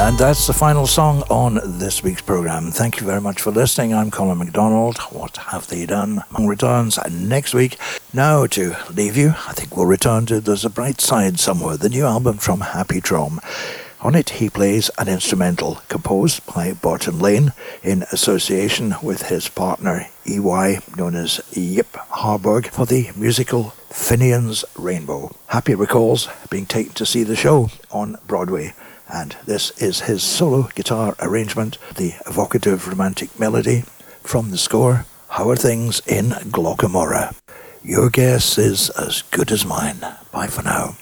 And that's the final song on this week's programme. Thank you very much for listening. I'm Colin McDonald. What have they done? Returns next week. Now to leave you, I think we'll return to There's a Bright Side Somewhere, the new album from Happy Drum. On it, he plays an instrumental composed by Barton Lane in association with his partner EY, known as Yip Harburg, for the musical Finian's Rainbow. Happy recalls being taken to see the show on Broadway, and this is his solo guitar arrangement, the evocative romantic melody from the score, How Are Things in Glockamora. Your guess is as good as mine. Bye for now.